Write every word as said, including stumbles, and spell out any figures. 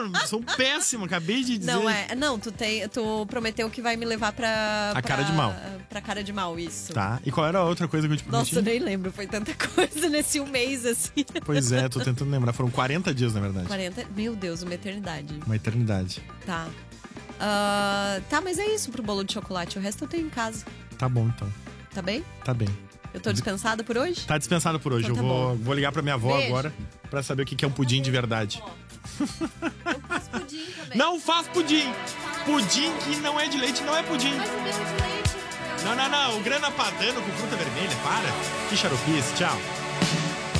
sou péssimo, acabei de dizer. Não, é. Não, tu, tem, tu prometeu que vai me levar pra. A pra, cara de mal. Pra cara de mal, isso. Tá. E qual era a outra coisa que eu te prometi? Nossa, eu nem lembro. Foi tanta coisa nesse um mês, assim. Pois é, tô tentando lembrar. Foram quarenta dias, na verdade. quarenta. Meu Deus, uma eternidade. Uma eternidade. Tá. Uh, tá, mas é isso pro bolo de chocolate. O resto eu tenho em casa. Tá bom, então. Tá bem? Tá bem. Eu tô dispensada por hoje? Tá dispensado por hoje. Então tá eu vou, bom. vou ligar pra minha avó Beijo. agora pra saber o que que é um pudim de verdade. Eu faço pudim também. Não faz pudim! Pudim que não é de leite não é pudim. Mas o meu é de leite. Não, não, não. O grana padano com fruta vermelha, para. Que xaropice, tchau.